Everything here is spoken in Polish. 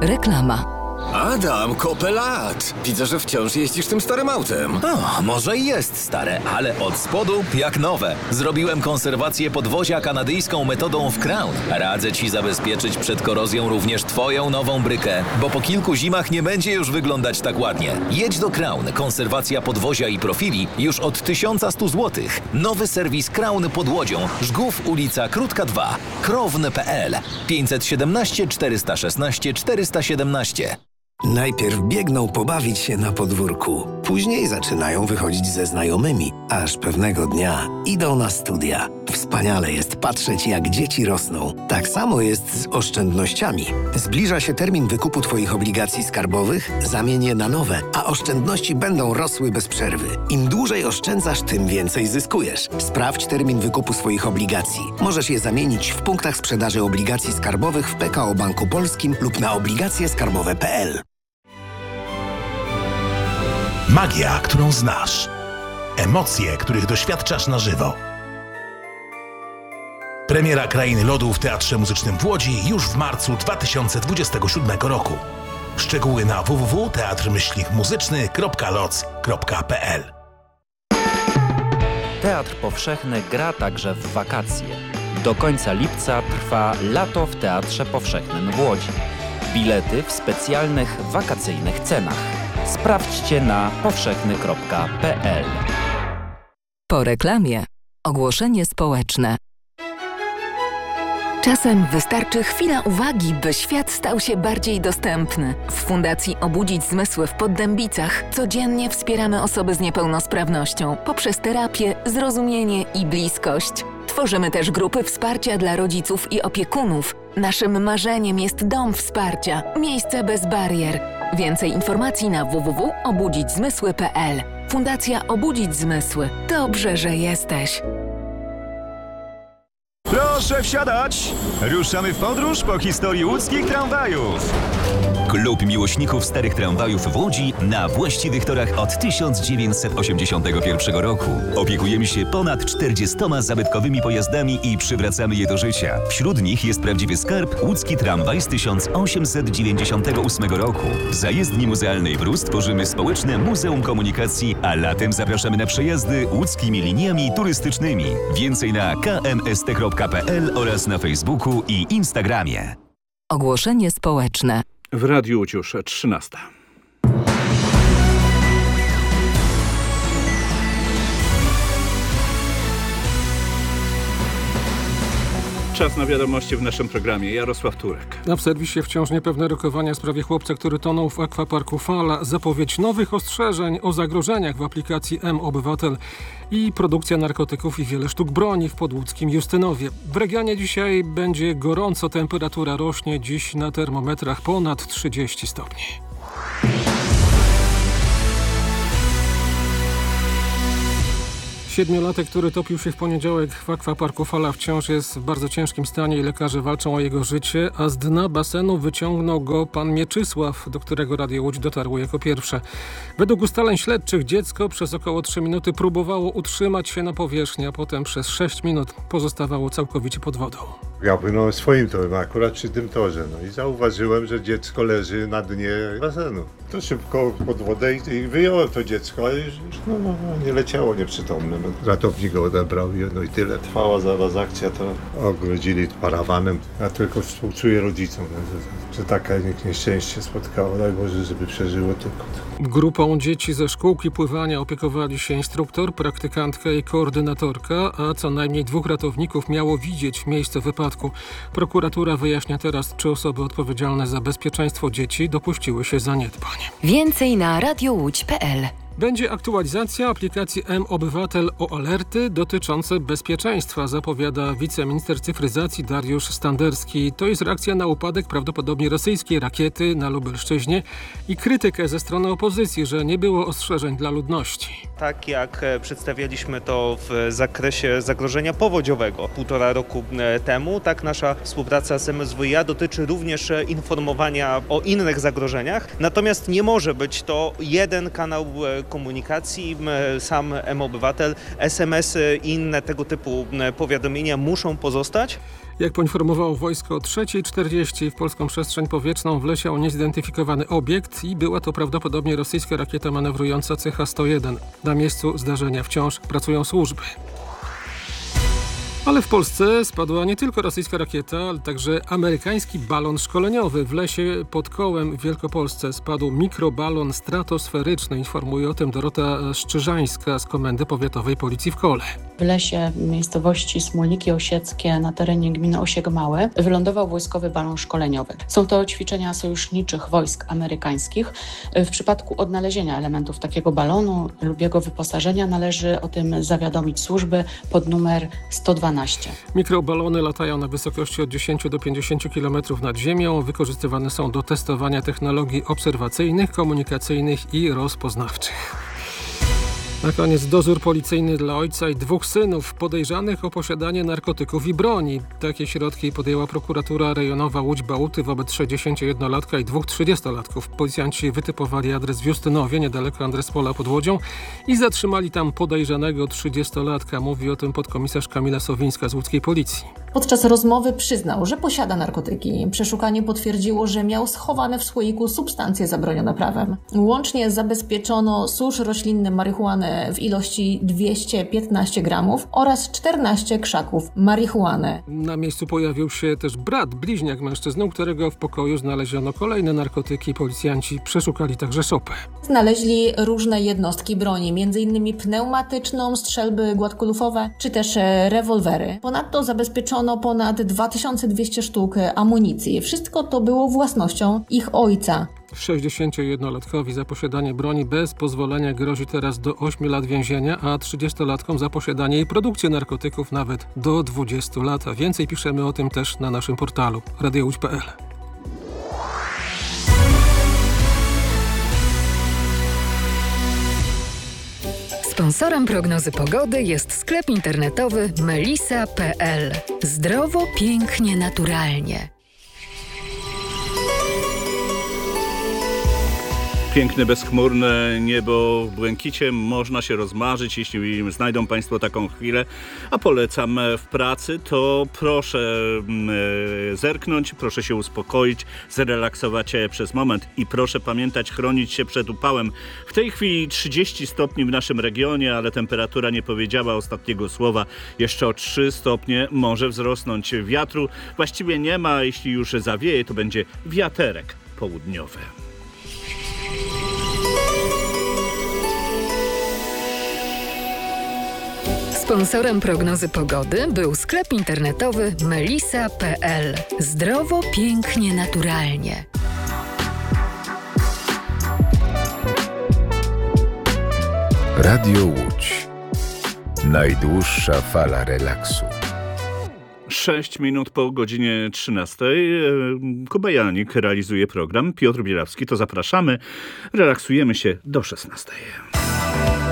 Reklama. Adam, kopę lat. Widzę, że wciąż jeździsz tym starym autem. O, może i jest stare, ale od spodu jak nowe. Zrobiłem konserwację podwozia kanadyjską metodą w Crown. Radzę Ci zabezpieczyć przed korozją również Twoją nową brykę, bo po kilku zimach nie będzie już wyglądać tak ładnie. Jedź do Crown. Konserwacja podwozia i profili już od 1100 zł. Nowy serwis Crown pod Łodzią. Żgów, ulica Krótka 2. Krowny.pl 517 416 417. Najpierw biegną pobawić się na podwórku, później zaczynają wychodzić ze znajomymi, aż pewnego dnia idą na studia. Wspaniale jest patrzeć, jak dzieci rosną. Tak samo jest z oszczędnościami. Zbliża się termin wykupu Twoich obligacji skarbowych, zamień je na nowe, a oszczędności będą rosły bez przerwy. Im dłużej oszczędzasz, tym więcej zyskujesz. Sprawdź termin wykupu swoich obligacji. Możesz je zamienić w punktach sprzedaży obligacji skarbowych w PKO Banku Polskim lub na obligacjeskarbowe.pl. Magia, którą znasz. Emocje, których doświadczasz na żywo. Premiera Krainy Lodu w Teatrze Muzycznym w Łodzi już w marcu 2027 roku. Szczegóły na www.teatrmyślnikmuzyczny.loc.pl. Teatr Powszechny gra także w wakacje. Do końca lipca trwa Lato w Teatrze Powszechnym w Łodzi. Bilety w specjalnych wakacyjnych cenach. Sprawdźcie na powszechny.pl. Po reklamie. Ogłoszenie społeczne. Czasem wystarczy chwila uwagi, by świat stał się bardziej dostępny. W Fundacji Obudzić Zmysły w Poddębicach codziennie wspieramy osoby z niepełnosprawnością poprzez terapię, zrozumienie i bliskość. Tworzymy też grupy wsparcia dla rodziców i opiekunów. Naszym marzeniem jest dom wsparcia, miejsce bez barier. Więcej informacji na www.obudzićzmysły.pl. Fundacja Obudzić Zmysły. Dobrze, że jesteś. Proszę wsiadać! Ruszamy w podróż po historii łódzkich tramwajów. Klub miłośników starych tramwajów w Łodzi na właściwych torach od 1981 roku. Opiekujemy się ponad 40 zabytkowymi pojazdami i przywracamy je do życia. Wśród nich jest prawdziwy skarb łódzki tramwaj z 1898 roku. W zajezdni muzealnej Brus tworzymy społeczne Muzeum Komunikacji, a latem zapraszamy na przejazdy łódzkimi liniami turystycznymi. Więcej na kmst.pl oraz na Facebooku i Instagramie. Ogłoszenie społeczne. W Radiu Łódź już 13. Czas na wiadomości w naszym programie. Jarosław Turek. A w serwisie wciąż niepewne rokowania w sprawie chłopca, który tonął w akwaparku Fala. Zapowiedź nowych ostrzeżeń o zagrożeniach w aplikacji M-Obywatel i produkcja narkotyków i wiele sztuk broni w podłódzkim Justynowie. W regionie dzisiaj będzie gorąco, temperatura rośnie dziś na termometrach ponad 30 stopni. Siedmiolatek, który topił się w poniedziałek w akwaparku Fala, wciąż jest w bardzo ciężkim stanie i lekarze walczą o jego życie, a z dna basenu wyciągnął go pan Mieczysław, do którego Radio Łódź dotarło jako pierwsze. Według ustaleń śledczych dziecko przez około 3 minuty próbowało utrzymać się na powierzchni, a potem przez 6 minut pozostawało całkowicie pod wodą. Ja płynąłem swoim torem, akurat przy tym torze, i zauważyłem, że dziecko leży na dnie basenu. To szybko pod wodę i wyjąłem to dziecko, ale już nie leciało nieprzytomne. Ratownik go odebrał i tyle. Trwała zaraz akcja, to ogrodzili parawanem. Ja tylko współczuję rodzicom, że takie nieszczęście spotkało. Daj Boże, żeby przeżyło tylko. Grupą dzieci ze szkółki pływania opiekowali się instruktor, praktykantka i koordynatorka, a co najmniej 2 ratowników miało widzieć miejsce wypadku. Prokuratura wyjaśnia teraz, czy osoby odpowiedzialne za bezpieczeństwo dzieci dopuściły się zaniedbań. Więcej na radiołódź.pl. Będzie aktualizacja aplikacji M-Obywatel o alerty dotyczące bezpieczeństwa, zapowiada wiceminister cyfryzacji Dariusz Standerski. To jest reakcja na upadek prawdopodobnie rosyjskiej rakiety na Lubelszczyźnie i krytykę ze strony opozycji, że nie było ostrzeżeń dla ludności. Tak jak przedstawialiśmy to w zakresie zagrożenia powodziowego 1,5 roku temu, tak nasza współpraca z MSWiA dotyczy również informowania o innych zagrożeniach. Natomiast nie może być to jeden kanał komunikacji, sam M-Obywatel, SMS-y i inne tego typu powiadomienia muszą pozostać. Jak poinformowało wojsko, o 3:40 w polską przestrzeń powietrzną wleciał niezidentyfikowany obiekt i była to prawdopodobnie rosyjska rakieta manewrująca CH-101. Na miejscu zdarzenia wciąż pracują służby. Ale w Polsce spadła nie tylko rosyjska rakieta, ale także amerykański balon szkoleniowy. W lesie pod Kołem w Wielkopolsce spadł mikrobalon stratosferyczny. Informuje o tym Dorota Szczyżańska z Komendy Powiatowej Policji w Kole. W lesie miejscowości Smolniki Osieckie na terenie gminy Osiek Małe wylądował wojskowy balon szkoleniowy. Są to ćwiczenia sojuszniczych wojsk amerykańskich. W przypadku odnalezienia elementów takiego balonu lub jego wyposażenia należy o tym zawiadomić służby pod numer 112. Mikrobalony latają na wysokości od 10 do 50 km nad ziemią. Wykorzystywane są do testowania technologii obserwacyjnych, komunikacyjnych i rozpoznawczych. Na koniec dozór policyjny dla ojca i 2 synów podejrzanych o posiadanie narkotyków i broni. Takie środki podjęła prokuratura rejonowa Łódź-Bałty wobec 61-latka i 2 30-latków. Policjanci wytypowali adres w Justynowie, niedaleko Andrespola pod Łodzią i zatrzymali tam podejrzanego 30-latka. Mówi o tym podkomisarz Kamila Sowińska z łódzkiej policji. Podczas rozmowy przyznał, że posiada narkotyki. Przeszukanie potwierdziło, że miał schowane w słoiku substancje zabronione prawem. Łącznie zabezpieczono susz roślinny marihuany w ilości 215 gramów oraz 14 krzaków marihuany. Na miejscu pojawił się też brat, bliźniak mężczyzny, u którego w pokoju znaleziono kolejne narkotyki. Policjanci przeszukali także szopę. Znaleźli różne jednostki broni, m.in. pneumatyczną, strzelby gładkolufowe czy też rewolwery. Ponadto zabezpieczono ponad 2200 sztuk amunicji. Wszystko to było własnością ich ojca. 61-latkowi za posiadanie broni bez pozwolenia grozi teraz do 8 lat więzienia, a 30-latkom za posiadanie i produkcję narkotyków nawet do 20 lat. A więcej piszemy o tym też na naszym portalu radiołódź.pl. Sponsorem prognozy pogody jest sklep internetowy melisa.pl. Zdrowo, pięknie, naturalnie. Piękne, bezchmurne niebo w błękicie można się rozmarzyć, jeśli znajdą Państwo taką chwilę, a polecam w pracy, to proszę zerknąć, proszę się uspokoić, zrelaksować się przez moment i proszę pamiętać, chronić się przed upałem. W tej chwili 30 stopni w naszym regionie, ale temperatura nie powiedziała ostatniego słowa. Jeszcze o 3 stopnie może wzrosnąć. Wiatru właściwie nie ma, jeśli już zawieje, to będzie wiaterek południowy. Sponsorem prognozy pogody był sklep internetowy melisa.pl. Zdrowo, pięknie, naturalnie. Radio Łódź. Najdłuższa fala relaksu. 6 minut po godzinie 13. Kuba Janik realizuje program. Piotr Bielawski, to zapraszamy. Relaksujemy się do 16.